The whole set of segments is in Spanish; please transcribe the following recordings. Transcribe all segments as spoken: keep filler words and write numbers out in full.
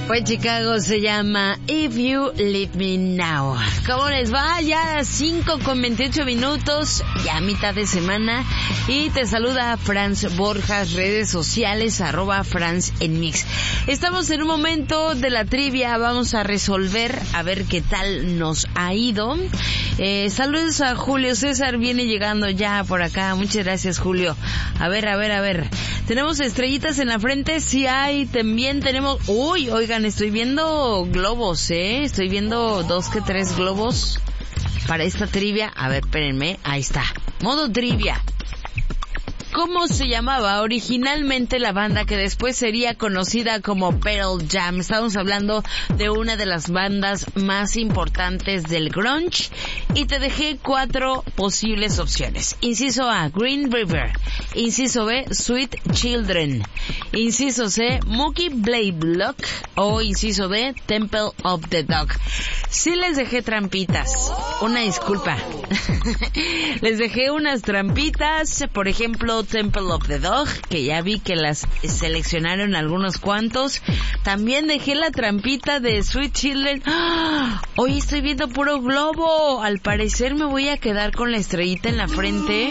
Pues Chicago se llama If You Leave Me Now. ¿Cómo les va? Ya cinco con veintiocho minutos, ya mitad de semana. Y te saluda Franz Borjas, redes sociales, arroba Franz en Mix. Estamos en un momento de la trivia, vamos a resolver, a ver qué tal nos ha ido. Eh, saludos a Julio César, viene llegando ya por acá. Muchas gracias, Julio. A ver, a ver, a ver. ¿Tenemos estrellitas en la frente? Sí hay, también tenemos... Uy, oigan, estoy viendo globos, ¿eh? Estoy viendo dos que tres globos para esta trivia. A ver, espérenme, ahí está. Modo trivia. ¿Cómo se llamaba originalmente la banda que después sería conocida como Pearl Jam? Estamos hablando de una de las bandas más importantes del grunge y te dejé cuatro posibles opciones. Inciso A, Green River. Inciso B, Sweet Children. Inciso C, Mookie Blaylock. O inciso D, Temple of the Dog. Sí les dejé trampitas. Una disculpa. Les dejé unas trampitas, por ejemplo, Temple of the Dog, que ya vi que las seleccionaron algunos cuantos. También dejé la trampita de Sweet Children. ¡Ah! Hoy estoy viendo puro globo. Al parecer me voy a quedar con la estrellita en la frente.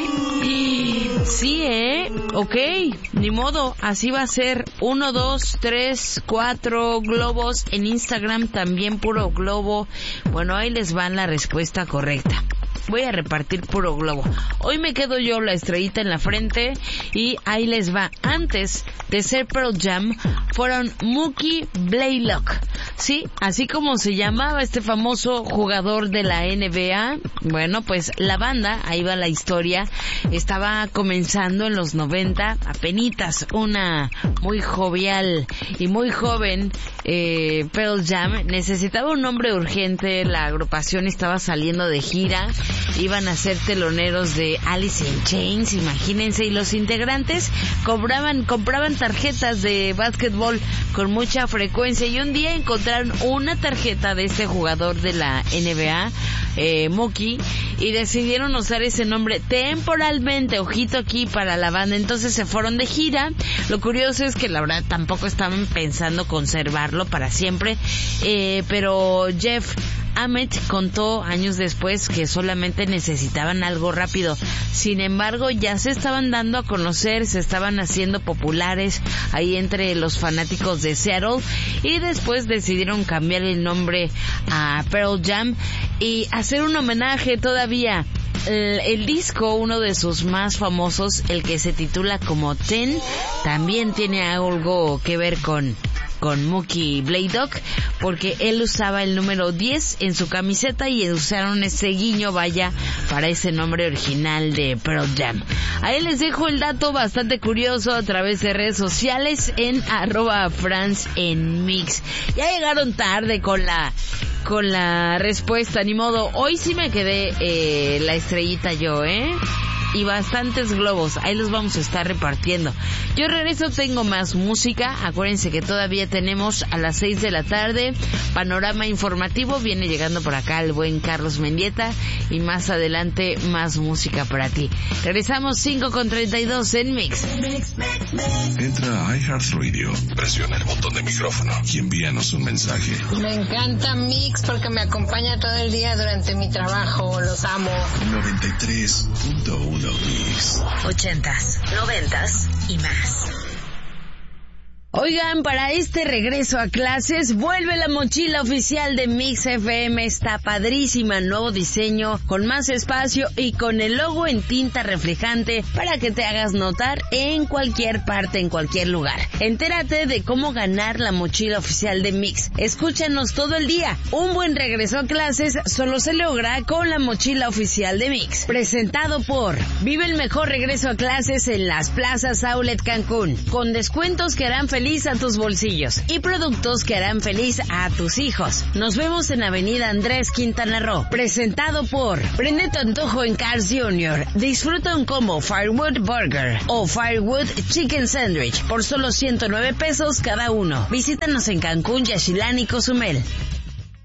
Sí, ¿eh? Ok, ni modo, así va a ser. Uno, dos, tres, cuatro globos. En Instagram también puro globo. Bueno, ahí les va la respuesta correcta. Voy a repartir puro globo. Hoy me quedo yo la estrellita en la frente y ahí les va. Antes de ser Pearl Jam, fueron Mookie Blaylock. Sí, así como se llamaba este famoso jugador de la N B A. Bueno, pues la banda, ahí va la historia, estaba comenzando en los noventa, apenitas, una muy jovial y muy joven eh, Pearl Jam. Necesitaba un nombre urgente, la agrupación estaba saliendo de gira. Iban a ser teloneros de Alice in Chains, imagínense, y los integrantes cobraban, compraban tarjetas de básquetbol con mucha frecuencia y un día encontraron una tarjeta de este jugador de la N B A, eh, Mookie, y decidieron usar ese nombre temporalmente, ojito aquí, para la banda. Entonces se fueron de gira. Lo curioso es que la verdad tampoco estaban pensando conservarlo para siempre, eh, pero Jeff Ament contó años después que solamente necesitaban algo rápido. Sin embargo, ya se estaban dando a conocer, se estaban haciendo populares ahí entre los fanáticos de Seattle y después decidieron cambiar el nombre a Pearl Jam y hacer un homenaje todavía. El, el disco, uno de sus más famosos, el que se titula como Ten, también tiene algo que ver con con Mookie Blaylock, porque él usaba el número diez en su camiseta y usaron ese guiño, vaya, para ese nombre original de Pearl Jam. Ahí les dejo el dato bastante curioso a través de redes sociales en arroba Franz en Mix. Ya llegaron tarde con la con la respuesta, ni modo. Hoy sí me quedé eh, la estrellita yo, ¿eh? Y bastantes globos, ahí los vamos a estar repartiendo. Yo regreso, tengo más música. Acuérdense que todavía tenemos a las seis de la tarde panorama informativo, viene llegando por acá el buen Carlos Mendieta y más adelante más música para ti. Regresamos cinco con treinta y dos en Mix. Entra a iHeartRadio, presiona el botón de micrófono y envíanos un mensaje. Me encanta Mix porque me acompaña todo el día durante mi trabajo, los amo. noventa y tres punto uno Mix. Ochentas, noventas y más. Oigan, para este regreso a clases, vuelve la mochila oficial de Mix F M. Está padrísima, nuevo diseño, con más espacio y con el logo en tinta reflejante para que te hagas notar en cualquier parte, en cualquier lugar. Entérate de cómo ganar la mochila oficial de Mix. Escúchanos todo el día. Un buen regreso a clases solo se logra con la mochila oficial de Mix. Presentado por Vive el mejor regreso a clases en las plazas Outlet Cancún, con descuentos que harán feliz a tus bolsillos y productos que harán feliz a tus hijos. Nos vemos en Avenida Andrés Quintana Roo. Presentado por Prende tu antojo en Cars Junior. Disfruta un combo Firewood Burger o Firewood Chicken Sandwich por solo ciento nueve pesos cada uno. Visítanos en Cancún, Yaxchilán y Cozumel.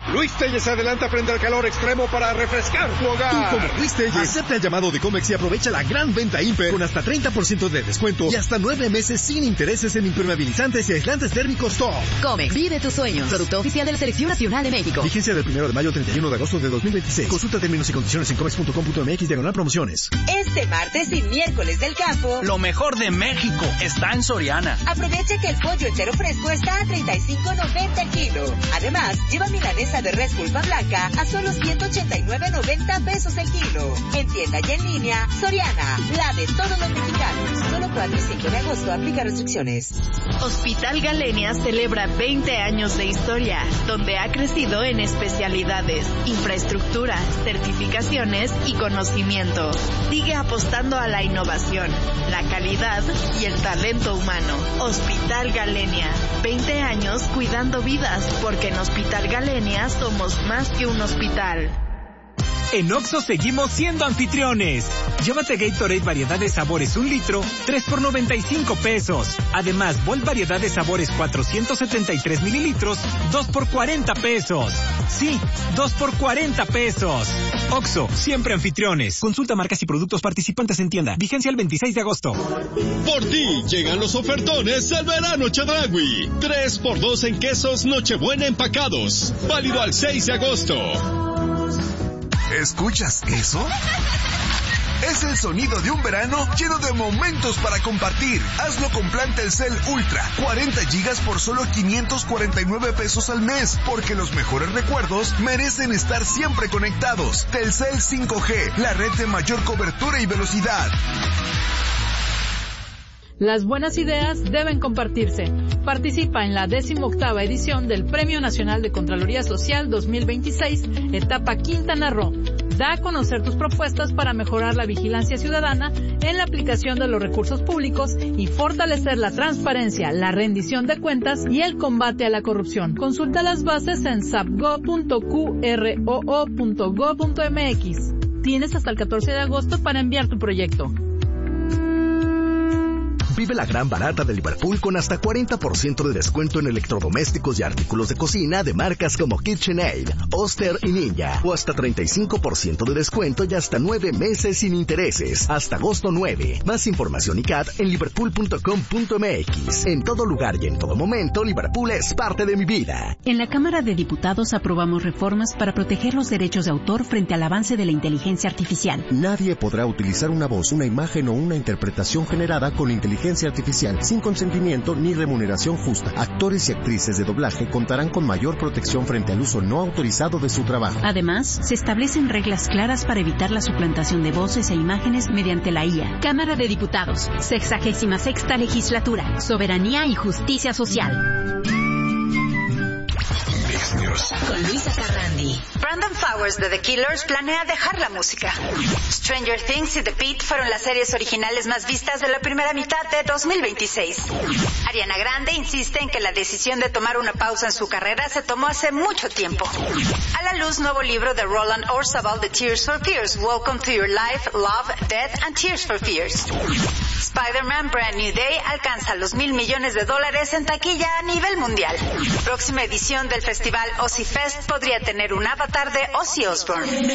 Luis Telles se adelanta frente al calor extremo para refrescar tu hogar. Tú, como Luis Telles, acepta el llamado de Comex y aprovecha la gran venta Imper con hasta treinta por ciento de descuento y hasta nueve meses sin intereses en impermeabilizantes y aislantes térmicos Top. Comex, vive tus sueños. Producto oficial de la Selección Nacional de México. Vigencia del primero de mayo al treinta y uno de agosto de dos mil veintiséis. Consulta términos y condiciones en comex punto com punto mx diagonal promociones. Este martes y miércoles del campo, lo mejor de México está en Soriana. Aprovecha que el pollo entero fresco está a treinta y cinco noventa el kilo. Además, lleva milanesa de res pulpa blanca a solo ciento ochenta y nueve noventa pesos el kilo. En tienda y en línea, Soriana, la de todos los mexicanos. Solo cuatro y cinco de agosto, aplica restricciones. Hospital Galenia celebra veinte años de historia, donde ha crecido en especialidades, infraestructura, certificaciones y conocimiento. Sigue apostando a la innovación, la calidad y el talento humano. Hospital Galenia, veinte años cuidando vidas, porque en Hospital Galenia somos más que un hospital. En Oxxo seguimos siendo anfitriones. Llévate Gatorade variedad de sabores un litro, tres por noventa y cinco pesos. Además, Volt variedad de sabores cuatrocientos setenta y tres mililitros, dos por cuarenta pesos. Sí, dos por cuarenta pesos. Oxxo, siempre anfitriones. Consulta marcas y productos participantes en tienda. Vigencia el veintiséis de agosto. Por ti llegan los ofertones al verano Chedraui. tres por dos en quesos Nochebuena empacados. Válido al seis de agosto. ¿Escuchas eso? Es el sonido de un verano lleno de momentos para compartir. Hazlo con plan Telcel Ultra, cuarenta gigas por solo quinientos cuarenta y nueve pesos al mes, porque los mejores recuerdos merecen estar siempre conectados. Telcel cinco G, la red de mayor cobertura y velocidad. Las buenas ideas deben compartirse. Participa en la decimoctava edición del Premio Nacional de Contraloría Social dos mil veintiséis, etapa Quintana Roo. Da a conocer tus propuestas para mejorar la vigilancia ciudadana en la aplicación de los recursos públicos y fortalecer la transparencia, la rendición de cuentas y el combate a la corrupción. Consulta las bases en sapgo punto q r o o punto go punto m x. Tienes hasta el catorce de agosto para enviar tu proyecto. Vive la gran barata de Liverpool con hasta cuarenta por ciento de descuento en electrodomésticos y artículos de cocina de marcas como KitchenAid, Oster y Ninja. O hasta treinta y cinco por ciento de descuento y hasta nueve meses sin intereses. Hasta agosto nueve. Más información y C A D en liverpool punto com punto m x. En todo lugar y en todo momento, Liverpool es parte de mi vida. En la Cámara de Diputados aprobamos reformas para proteger los derechos de autor frente al avance de la inteligencia artificial. Nadie podrá utilizar una voz, una imagen o una interpretación generada con inteligencia artificial sin consentimiento ni remuneración justa. Actores y actrices de doblaje contarán con mayor protección frente al uso no autorizado de su trabajo. Además, se establecen reglas claras para evitar la suplantación de voces e imágenes mediante la I A. Cámara de Diputados, sexagésima sexta legislatura, soberanía y justicia social. Con Luisa Carrandi. Brandon Flowers de The Killers planea dejar la música. Stranger Things y The Pitt fueron las series originales más vistas de la primera mitad de dos mil veintiséis. Ariana Grande insiste en que la decisión de tomar una pausa en su carrera se tomó hace mucho tiempo. A la luz, nuevo libro de Roland Orzabal de Tears for Fears, Welcome to Your Life, Love, Death and Tears for Fears. Spider-Man Brand New Day alcanza los mil millones de dólares en taquilla a nivel mundial. Próxima edición del festival Ozzy Fest podría tener un avatar de Ozzy Osbourne.